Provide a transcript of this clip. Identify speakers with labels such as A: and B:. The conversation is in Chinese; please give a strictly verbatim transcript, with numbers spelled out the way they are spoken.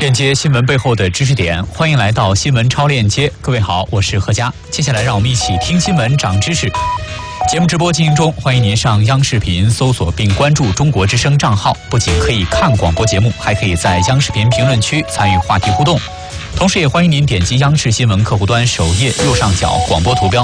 A: 链接新闻背后的知识点，欢迎来到新闻超链接。各位好，我是何佳。接下来让我们一起听新闻长知识。节目直播进行中，欢迎您上央视频搜索并关注中国之声账号，不仅可以看广播节目，还可以在央视频评论区参与话题互动。同时也欢迎您点击央视新闻客户端首页右上角广播图标，